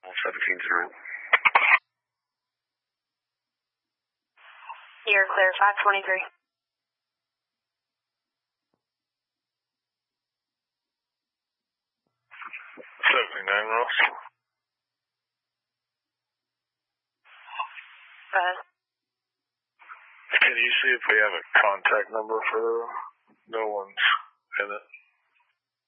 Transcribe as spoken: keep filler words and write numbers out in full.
seventeen's in route. You're clear, five twenty-three. seventy-nine, Ross. Go ahead. Can you see if we have a contact number for no one's in it?